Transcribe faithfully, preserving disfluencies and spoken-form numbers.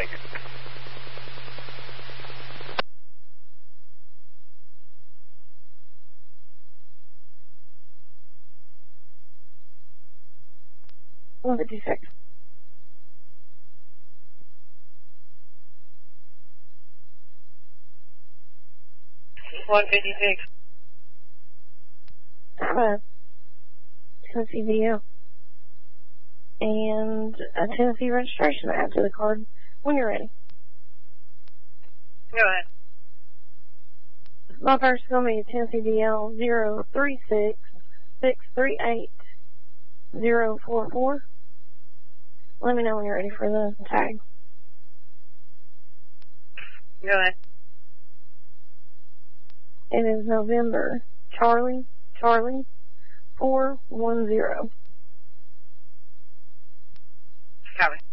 Thank you. one fifty-six. one fifty-six. I have a Tennessee video and a Tennessee registration to add to the card when you're ready. Go ahead. My first is going to be a Tennessee D L zero three six six three eight zero four four. Let me know when you're ready for the tag. Go ahead. It is November Charlie Charlie four one zero. Copy.